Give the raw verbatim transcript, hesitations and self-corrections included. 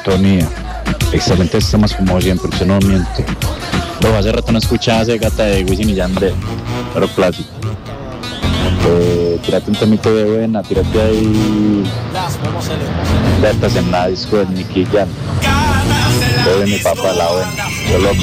Tony, excelentes temas como siempre, usted no miente. Luego hace rato no escuchaba ese gata de Wisin y Yandel, pero clásico. Eh, tírate un temito de buena, tírate ahí gatas en la disco de Nicky Jam. De mi papá la buena, yo lo